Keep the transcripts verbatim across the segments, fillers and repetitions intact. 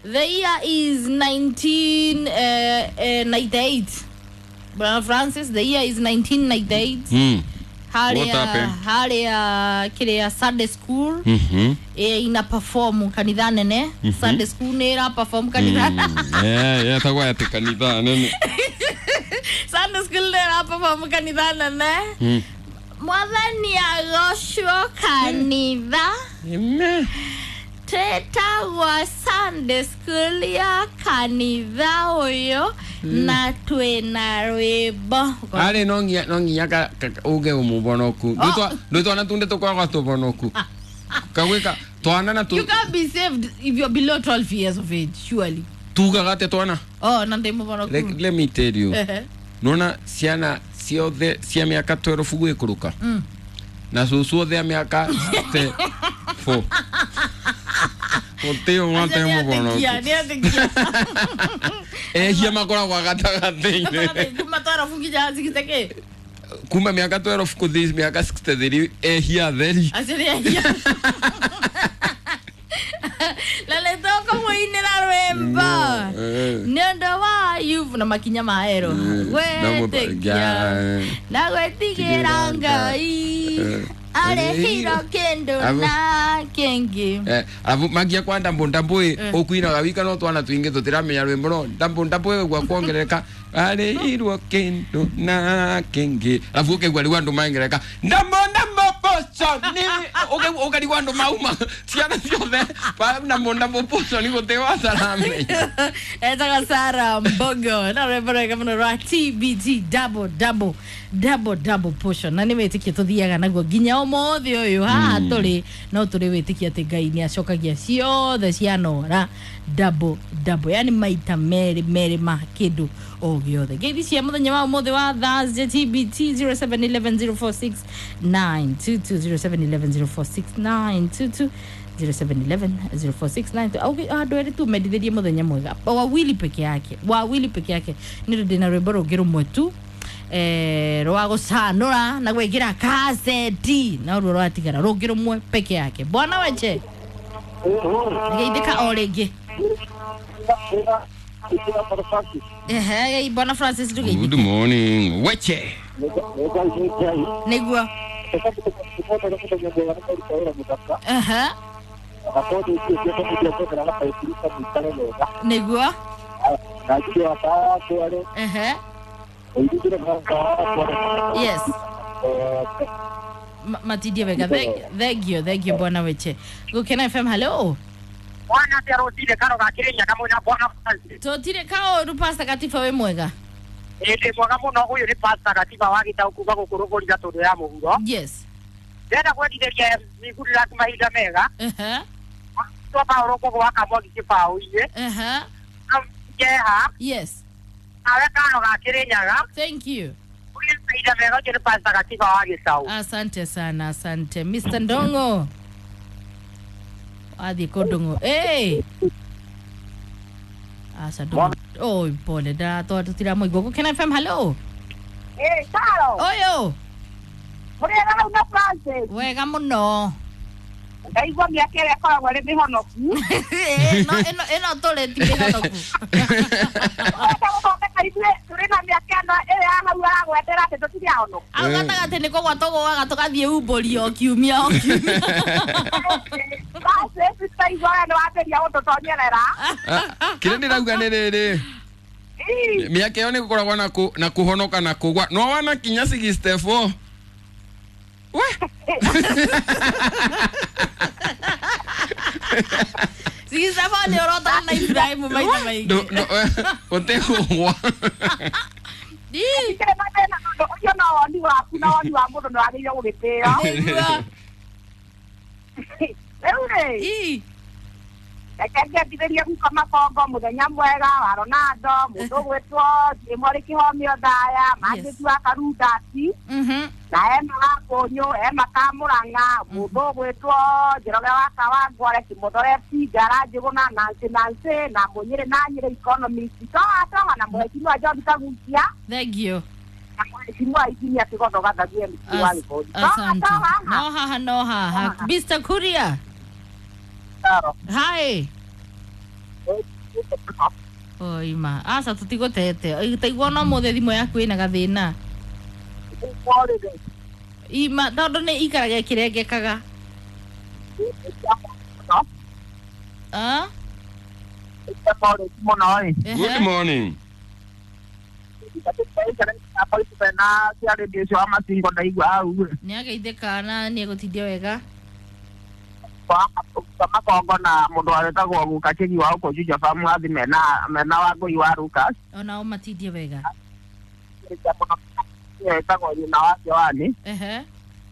The year is nineteen ninety-eight. Brother Francis, the year is nineteen ninety-eight. Mm. Hali What ya happened? hali ya kile ya Sunday school. Mhm. E ina perform kanitha nene. Sunday school ne ira perform kanitha. Eh, ya tagwa ya kanitha nene. Sunday school ne ira perform kanitha nene. Mm. Mwathani agocwo kanitha. Amen. Teta wa Sunday school ya kanitha uyo na twina rwimbo. Ale nongia nongia ka uge umubonoku. Ndoto ndoto na tunde tokwa kwa tobonoku. Kaweka twana na tu. You can't be saved if you're below twelve years of age, surely. Tuga gate twana. Oh, nande mubonoku. Let, let me tell you. Nona siana sio the sia miaka twelve gwe kuruka. Mm. Na susu the miaka four. Oteo mate mubonoku. Eh hia makora kwa gata gate. Kuma tora fungija zikiteke. Kuma miaka twelve kuthis miaka sixty-three eh hia theri. Asiria hia. Lale toko muine na remba. Nendo wa yuvu na makinya maero. Wetekia. Na wetikira ngai. Ale hiro kendo na kengi. Eh, avu magia kwa ndambo ndambo e okuina gawika no twana twinge tutiramenya rwimbo no ndambo ndambo e gwa kuongereka ale hiro kendo na kengi avu ke gwa liwandu maingereka ndambo ndambo poso ni oke oke liwandu mauma tiana tione pa ndambo ndambo poso ni gote wa salame Eta Sara Mbogo na rebora kama ra T B T double double double double portion na nimetikia tuthiaga naguo ginya omothi uyu ha tuli no tuli witikia ati Ngai ni acokagia ciothe cianora double double yani maita meri meri ma kindu o giothe ngethi cia muthenya wa omothi wa Thursday T B T zero seven one one zero four six nine two two zero seven one one zero four six nine two two zero seven one one zero four six nine two. Au adwere tu medithirie muthenya mwega wa wili peke yake wa wili peke yake ni ndina rwimbo rugiro mwetu eh rwago sanura na gwikira cassette na ru rwatigara rugiro mwe peke yake bwana weche ngeithika orege eh bwana Francis tugeithika. Good morning weche negwa aha negwa aha yes matidie vega thank you thank you bwana weche go Kena F M hello Bwana Terotile karo gakirenya kamwe na bwana Francis totire kao ru pasta katifa we mwega ende mwega muno uyu ni pasta katifa wagita ukuga gukurugurira tondu ya muhuro yes ndenda kwendithia migurira mahinda mega aha toba uroko gwaka mwagi kibao iye aha jeha yes awe kano gakirenyaga thank you uyu mahinda mega uyu ni pasta katifa wagitau asante sana asante Mister Ndongo adi kodongo eh asa dongo oh pole da to tutira mo gogo Kena F M hello eh taro oyo murega na una Francis wega muno ndaigwa miakere kwa wale mihonoku eh no eno eno tole ti mihonoku turina miakana ele aha wala gwetera te tutiri ahono au gatagate niko gwatogo waga tugathie umbori o kiumia o kiumia basi sitaigwa no ateria oto tonyerera kire ndirauga ni riri miaka yo ni gukoragwa na ku na kuhonoka na kugwa no wana kinya sixty-four we si sabani orota na Ibrahim maita mai no no otego di kire matena no yo no ndi wa kuna wani wa mundu no agire ugitira eure i Ekagia tiberia kama kongo muthenya mwega wa Ronaldo mundu gwetwo imori kihomio daya magitu akarudati mhm na ema akonyo ema kamuranga mundu gwetwo jiroge wa kawangware kimodore tigara jiguna nanse nanse na munyire na nyire economy to atoga na mweki no ajo bitagukia thank you kimwa ikinya tigodo gathagie mtiwali bodi asante no haha no haha Mister Kuria hi oi ma asa tutigotete itaigua no mothe thimo yaku ina gathina ima tondu ni ikaraga kirengekaga ah Good morning. Ni ageithika na ni gutindia wega makongo na mundu aretagwo guka kigi wa uko juja famu athi mena mena wa ngui wa Lucas ona o matindie wega etagwo ni na wake wani ehe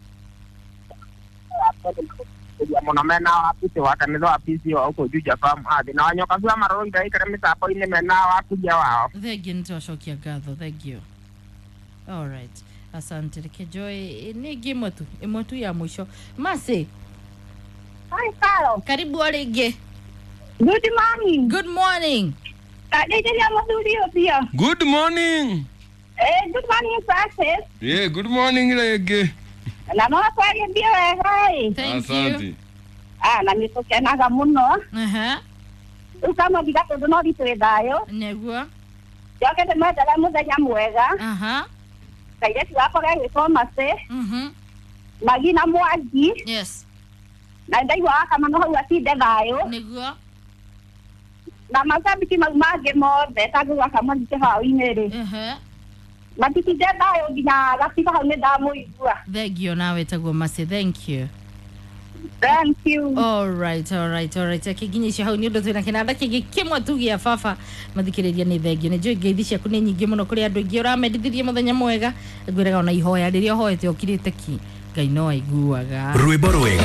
ya muno mena wa pisi wa kanitha wa pisi wa uko juja famu athi na wanyoka bia maroro ndaikare mitambo ine mena wa kuja wao thank you nitoshokia gatho thank you all right asante Joy ni gimo tu imo tu ya mwisho mase hi Carol karibu alige good morning good morning kadete ya mzuri pia Good morning. eh good morning Francis Yeah, good morning Lege. na no kwa ndio hai thank you Asante. ah na nitoke naga muno aha ukama bigato no ditwedayo negua yoke te mata la muthenya mwega aha kaire wako ga githoma se mhm magina mwangi yes na ndaigua kama no hau atinde thayo negua na masabiki mange mothe taguga kama ndike hau-inĩ rĩ aha matikinde thayo nginya gatiba hau nĩ ndamuigua thank you nawe taguo mase thank you thank you all right all right all right akiginyisha hau ni undu twina kinanda kingi kimwe tu gia baba mathikiriria ni thengio ni njoi ngeithi ciaku ni nyingi muno kuri andu ingi uramendithirie muthenya mwega ngwiraga ona ihoya riria hoete okirite ki ngai no aiguaga Rwimbo rwega